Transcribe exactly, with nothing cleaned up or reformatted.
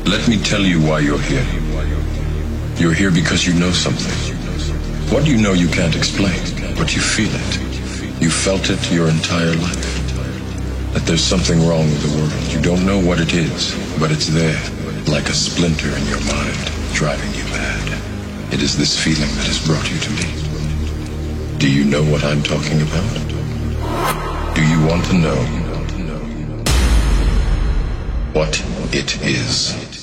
Let me tell you why you're here. You're here because you know something. What you know you can't explain, but you feel it. You felt it your entire life. That there's something wrong with the world. You don't know what it is, but it's there, like a splinter in your mind, driving you mad. It is this feeling that has brought you to me. Do you know what I'm talking about? Do you want to know what it is?